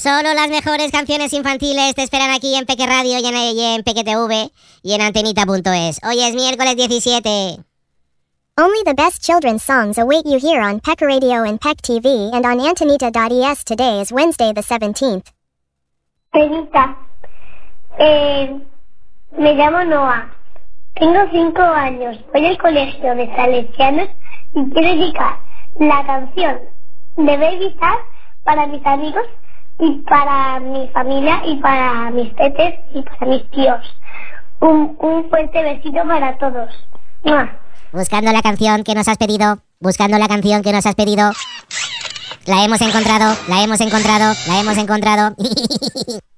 Solo las mejores canciones infantiles te esperan aquí en Peque Radio y en Peque TV y en Antenita.es. Hoy es miércoles 17. Only the best children's songs await you here on Peck Radio and Peck TV and on Antenita.es. Today is Wednesday the 17th. Antenita, me llamo Noah, tengo 5 años, voy al colegio de Salesianos y quiero dedicar la canción de Baby Shark para mis amigos y para mi familia y para mis peces y para mis tíos. Un fuerte besito para todos. ¡Mua! Buscando la canción que nos has pedido, la hemos encontrado.